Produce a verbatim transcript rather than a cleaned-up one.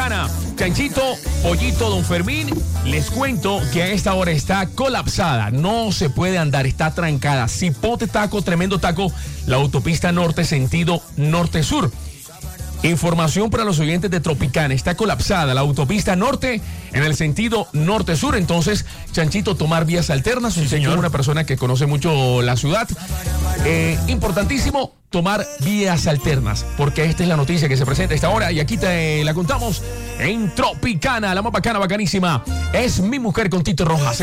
Tropicana. Chanchito, Pollito, Don Fermín, les cuento que a esta hora está colapsada. No se puede andar, está trancada. Cipote taco, tremendo taco. La autopista norte, sentido norte-sur. Información para los oyentes de Tropicana. Está colapsada la autopista norte en el sentido norte-sur. Entonces, Chanchito, tomar vías alternas. Usted es una persona que conoce mucho la ciudad. Eh, importantísimo tomar vías alternas, porque esta es la noticia que se presenta a esta hora y aquí te la contamos en Tropicana, la más bacana, bacanísima. Es Mi Mujer con Tito Rojas.